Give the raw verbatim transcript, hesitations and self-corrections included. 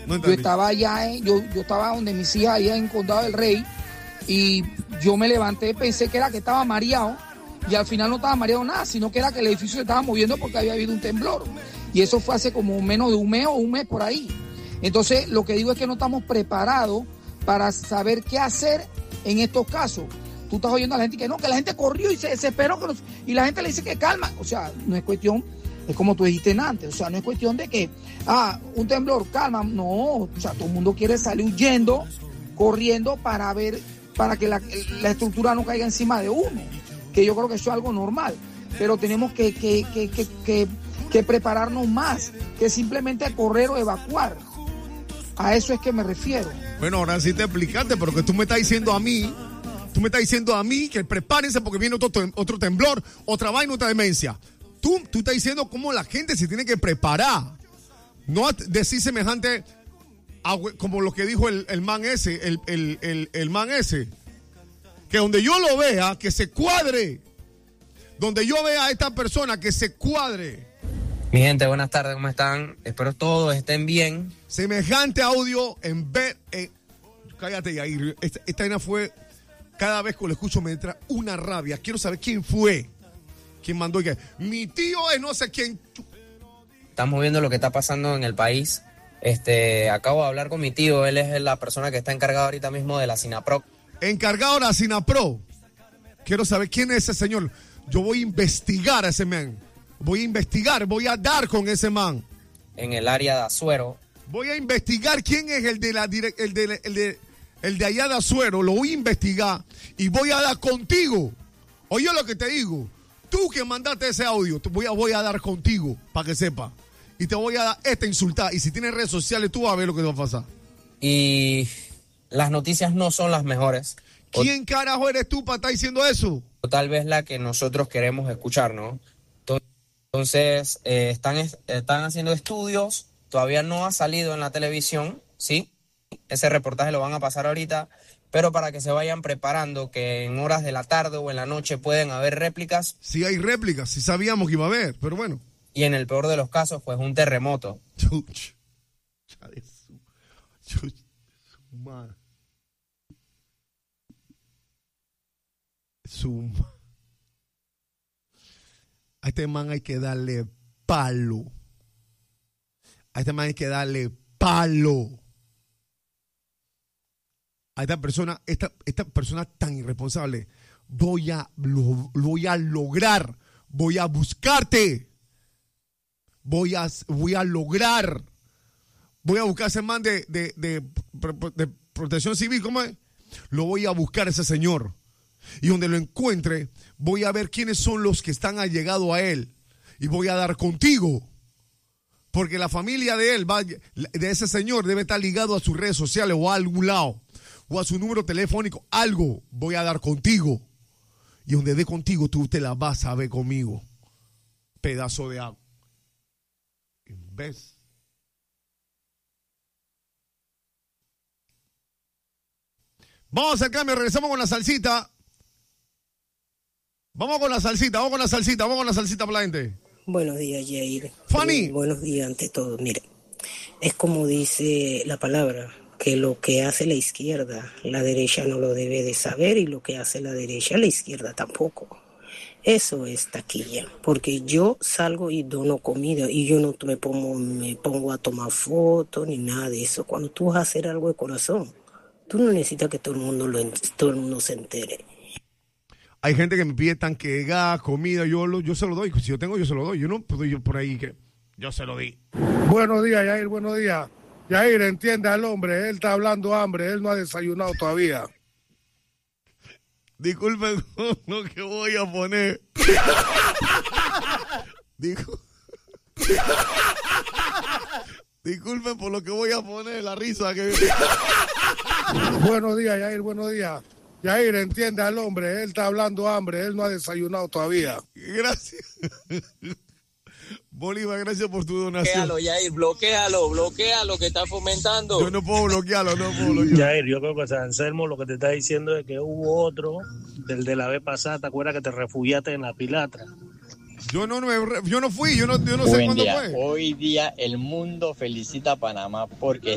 No yo estaba allá, en, yo, yo estaba donde mis hijas, allá en Condado del Rey, y yo me levanté, pensé que era que estaba mareado, y al final no estaba mareado nada, sino que era que el edificio se estaba moviendo porque había habido un temblor. Y eso fue hace como menos de un mes o un mes por ahí. Entonces, lo que digo es que no estamos preparados para saber qué hacer en estos casos. Tú estás oyendo a la gente que no, que la gente corrió y se desesperó, que no, y la gente le dice que calma. O sea, no es cuestión, es como tú dijiste antes, o sea, no es cuestión de que, ah, un temblor, calma. No, o sea, todo el mundo quiere salir huyendo, corriendo para ver, para que la, la estructura no caiga encima de uno. Que yo creo que eso es algo normal. Pero tenemos que, que, que, que, que, que prepararnos más que simplemente correr o evacuar. A eso es que me refiero. Bueno, ahora sí te explicaste, pero que tú me estás diciendo a mí, tú me estás diciendo a mí que prepárense porque viene otro, otro temblor, otra vaina, otra demencia. Tú, tú estás diciendo cómo la gente se tiene que preparar. No decir semejante a, como lo que dijo el, el man ese, el, el, el, el man ese. Que donde yo lo vea, que se cuadre. Donde yo vea a esta persona, que se cuadre. Mi gente, buenas tardes, ¿cómo están? Espero todos estén bien. Semejante audio en ver... Eh, cállate, Yair. Esta, esta vaina fue... Cada vez que lo escucho me entra una rabia. Quiero saber quién fue. ¿Quién mandó? Y que mi tío es no sé quién. Estamos viendo lo que está pasando en el país. Este, acabo de hablar con mi tío. Él es la persona que está encargada ahorita mismo de la SINAPRO. Encargado de la SINAPRO. Quiero saber quién es ese señor. Yo voy a investigar a ese man. Voy a investigar, voy a dar con ese man. En el área de Azuero. Voy a investigar quién es el de la direct, el de, el de el de allá de Azuero. Lo voy a investigar y voy a dar contigo. Oye lo que te digo. Tú que mandaste ese audio, te voy a, voy a dar contigo para que sepa. Y te voy a dar esta insultada. Y si tienes redes sociales, tú vas a ver lo que te va a pasar. Y las noticias no son las mejores. ¿Quién carajo eres tú para estar diciendo eso? O tal vez la que nosotros queremos escuchar, ¿no? Entonces, eh, están, están haciendo estudios, todavía no ha salido en la televisión, ¿sí? Ese reportaje lo van a pasar ahorita, pero para que se vayan preparando, que en horas de la tarde o en la noche pueden haber réplicas. Sí hay réplicas, sí sabíamos que iba a haber, pero bueno. Y en el peor de los casos, pues un terremoto. Chuch. Chuch. Su Su A este man hay que darle palo. A este man hay que darle palo. A esta persona, esta, esta persona tan irresponsable, voy a, lo, voy a lograr, voy a buscarte. Voy a, voy a lograr. Voy a buscar a ese man de, de, de, de protección civil, ¿cómo es? Lo voy a buscar a ese señor. Y donde lo encuentre, voy a ver quiénes son los que están allegados a él. Y voy a dar contigo. Porque la familia de él, va, de ese señor, debe estar ligado a sus redes sociales o a algún lado. O a su número telefónico. Algo voy a dar contigo. Y donde dé contigo, tú te la vas a ver conmigo. Pedazo de agua. ¿Ves? Vamos a hacer cambio, regresamos con la salsita. Vamos con la salsita, vamos con la salsita, vamos con la salsita para la gente. Buenos días, Yair. Fanny. Eh, buenos días ante todo. Mire, es como dice la palabra, que lo que hace la izquierda, la derecha no lo debe de saber, y lo que hace la derecha, la izquierda tampoco. Eso es taquilla, porque yo salgo y dono comida y yo no me pongo, me pongo a tomar fotos ni nada de eso. Cuando tú vas a hacer algo de corazón, tú no necesitas que todo el mundo lo todo el mundo se entere. Hay gente que me pide tanque de gas, comida, yo lo, yo se lo doy. Si yo tengo, yo se lo doy. Yo no puedo ir por ahí que yo se lo di. Buenos días, Yair, buenos días. Yair, entiende al hombre, él está hablando hambre, él no ha desayunado todavía. Disculpen lo que voy a poner. Dijo. Disculpen por lo que voy a poner, la risa que... Buenos días, Yair, buenos días. Yair, entiende al hombre, él está hablando hambre, él no ha desayunado todavía. Gracias. Bolívar, gracias por tu donación. Bloquéalo, Yair, bloquéalo, bloquéalo que está fomentando. Yo no puedo bloquearlo, no puedo bloquearlo. Yair, yo creo que San Anselmo lo que te está diciendo es que hubo otro, del de la vez pasada, ¿te acuerdas que te refugiaste en la pilatra? Yo no, yo no fui, yo no, yo no Buen sé cuándo día. fue. Hoy día el mundo felicita a Panamá porque